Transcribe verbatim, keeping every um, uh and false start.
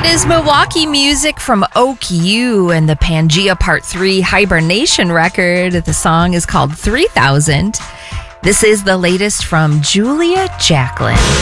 Is Milwaukee music from Oak U and the Pangea Part three Hibernation record. The song is called three thousand. This is the latest from Julia Jacklin.